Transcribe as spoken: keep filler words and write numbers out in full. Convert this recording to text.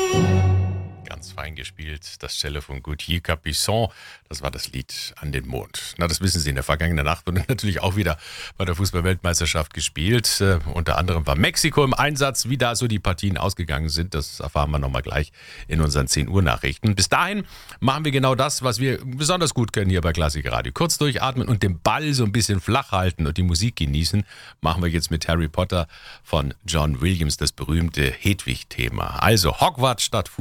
Ganz fein gespielt, das Cello von Gauthier Capuçon. Das war das Lied An den Mond. Na, das wissen Sie, in der vergangenen Nacht wurde natürlich auch wieder bei der Fußball-Weltmeisterschaft gespielt. Äh, unter anderem war Mexiko im Einsatz. Wie da so die Partien ausgegangen sind, das erfahren wir nochmal gleich in unseren zehn Uhr Nachrichten. Bis dahin machen wir genau das, was wir besonders gut können hier bei Klassik Radio. Kurz durchatmen und den Ball so ein bisschen flach halten und die Musik genießen. Machen wir jetzt mit Harry Potter von John Williams, das berühmte Hedwig-Thema. Also Hogwarts statt Fußball.